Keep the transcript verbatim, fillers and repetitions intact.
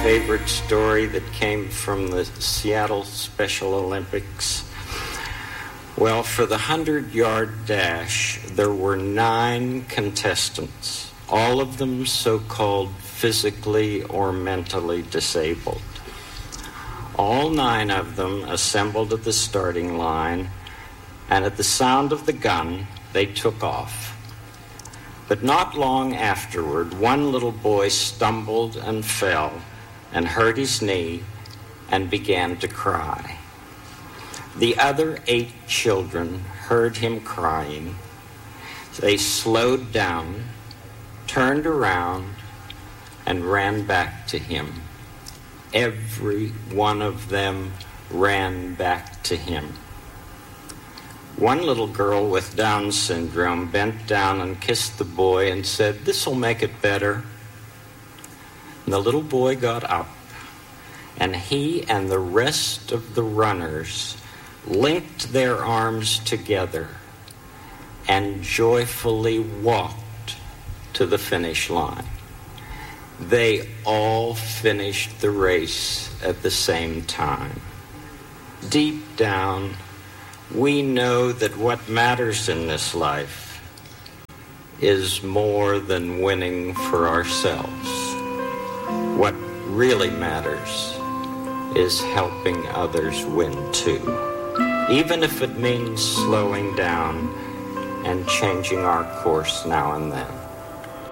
favorite story that came from the Seattle Special Olympics? Well, for the hundred-yard dash, there were nine contestants, all of them so-called physically or mentally disabled. All nine of them assembled at the starting line, and at the sound of the gun, they took off. But not long afterward, one little boy stumbled and fell and hurt his knee and began to cry. The other eight children heard him crying. They slowed down, turned around, and ran back to him. Every one of them ran back to him. One little girl with Down syndrome bent down and kissed the boy and said, "This'll make it better." And the little boy got up, and he and the rest of the runners linked their arms together and joyfully walked to the finish line. They all finished the race at the same time. Deep down, we know that what matters in this life is more than winning for ourselves. What really matters is helping others win too, even if it means slowing down and changing our course now and then.